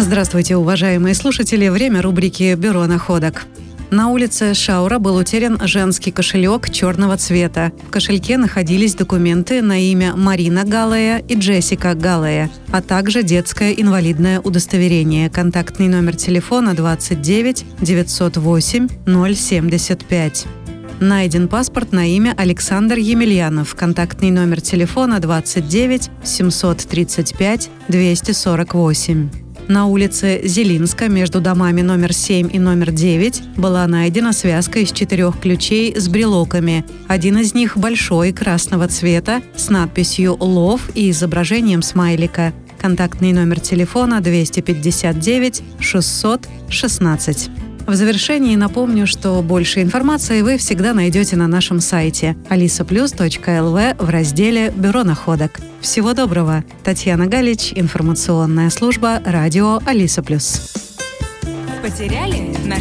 Здравствуйте, уважаемые слушатели. Время рубрики «Бюро находок». На улице Шаура был утерян женский кошелек черного цвета. В кошельке находились документы на имя Марина Галлея и Джессика Галлея, а также детское инвалидное удостоверение. Контактный номер телефона 29 908 075. Найден паспорт на имя Александр Емельянов. Контактный номер телефона 29 735 248. На улице Зелинска между домами номер 7 и номер 9 была найдена связка из 4 ключей с брелоками. Один из них большой, красного цвета, с надписью «Лов» и изображением смайлика. Контактный номер телефона 259 616. В завершении напомню, что больше информации вы всегда найдете на нашем сайте alisaplus.lv в разделе «Бюро находок». Всего доброго! Татьяна Галич, информационная служба радио Алиса Плюс. Потеряли?